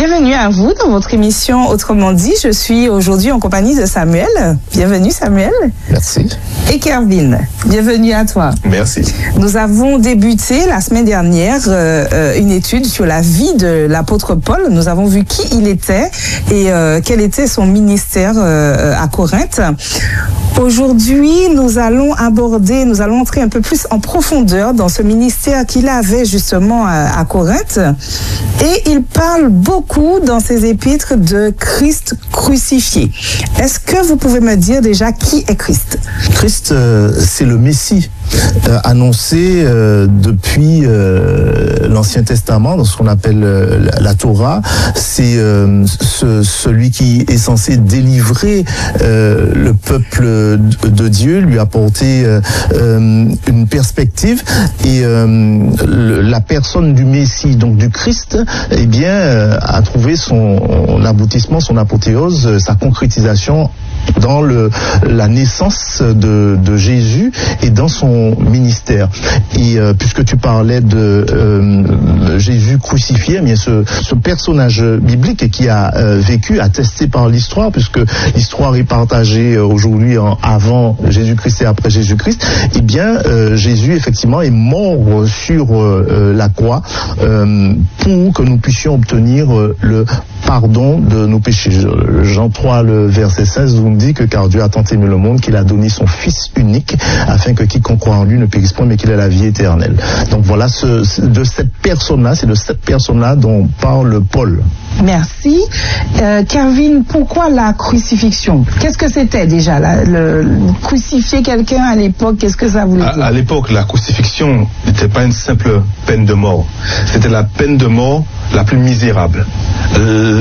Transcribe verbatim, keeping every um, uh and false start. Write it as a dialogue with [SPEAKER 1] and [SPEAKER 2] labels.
[SPEAKER 1] Bienvenue à vous dans votre émission Autrement dit. Je suis aujourd'hui en compagnie de Samuel. Bienvenue Samuel.
[SPEAKER 2] Merci.
[SPEAKER 1] Et Kervin. Bienvenue à toi.
[SPEAKER 2] Merci.
[SPEAKER 1] Nous avons débuté la semaine dernière euh, une étude sur la vie de l'apôtre Paul. Nous avons vu qui il était et euh, quel était son ministère euh, à Corinthe. Aujourd'hui, nous allons aborder, nous allons entrer un peu plus en profondeur dans ce ministère qu'il avait justement à, à Corinthe. Et il parle beaucoup dans ses épîtres de Christ crucifié. Est-ce que vous pouvez me dire déjà qui est Christ?
[SPEAKER 2] Christ, euh, c'est le Messie euh, annoncé euh, depuis euh, l'Ancien Testament, dans ce qu'on appelle euh, la Torah. C'est euh, ce, celui qui est censé délivrer euh, le peuple de, de Dieu, lui apporter euh, euh, une perspective. Et euh, le, la personne du Messie, donc du Christ, eh bien, euh, a trouvé son aboutissement, son apothéose, sa concrétisation dans le, la naissance de, de Jésus et dans son ministère. Et euh, puisque tu parlais de euh, Jésus crucifié, eh bien ce, ce personnage biblique qui a euh, vécu, attesté par l'histoire, puisque l'histoire est partagée aujourd'hui en avant Jésus-Christ et après Jésus-Christ, eh bien euh, Jésus effectivement est mort sur euh, la croix euh, pour que nous puissions obtenir euh, le pardon de nos péchés. Jean trois, le verset seize, nous dit que car Dieu a tant aimé le monde qu'il a donné son Fils unique afin que quiconque croit en lui ne périsse point mais qu'il ait la vie éternelle. Donc voilà, ce, de cette personne-là, c'est de cette personne-là dont parle Paul.
[SPEAKER 1] Merci. Euh, Kervin, pourquoi la crucifixion? Qu'est-ce que c'était déjà la, le, crucifier quelqu'un à l'époque, qu'est-ce que ça voulait dire?
[SPEAKER 3] À, à l'époque, la crucifixion n'était pas une simple peine de mort. C'était la peine de mort la plus misérable,